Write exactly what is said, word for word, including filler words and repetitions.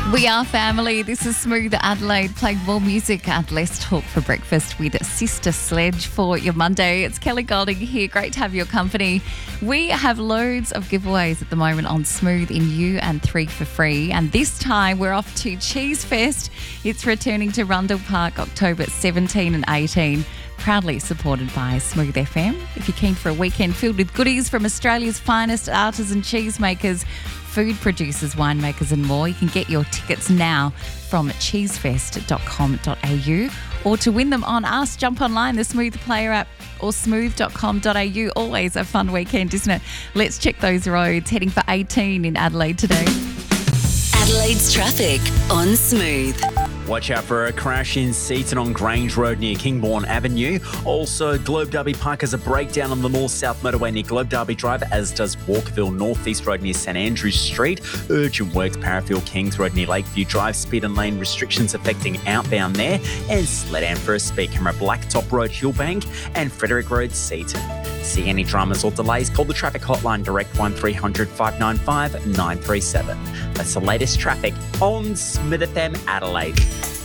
We are family. This is Smooth Adelaide, playing more music and less talk for breakfast with Sister Sledge for your Monday. It's Kelly Golding here. Great to have your company. We have loads of giveaways at the moment on Smooth in You and three for free. And this time we're off to Cheese Fest. It's returning to Rundle Park October seventeenth and eighteenth. Proudly supported by Smooth F M. If you're keen for a weekend filled with goodies from Australia's finest artisan cheesemakers, food producers, winemakers and more, you can get your tickets now from cheesefest dot com dot a u, or to win them on us, jump online, the Smooth Player app or smooth dot com dot a u. Always a fun weekend, isn't it? Let's check those roads. Heading for eighteen in Adelaide today. Adelaide's traffic on Smooth. Watch out for a crash in Seaton on Grange Road near Kingbourne Avenue. Also, Globe Derby Park has a breakdown on the north-south motorway near Globe Derby Drive, as does Walkerville North-East Road near St Andrews Street. Urgent works, Parafield Kings Road near Lakeview Drive. Speed and lane restrictions affecting outbound there. And Sledan for a speed camera, Blacktop Road, Hillbank, and Frederick Road, Seaton. See any dramas or delays, call the traffic hotline direct one three hundred five nine five nine three seven. That's the latest traffic on Smooth F M Adelaide.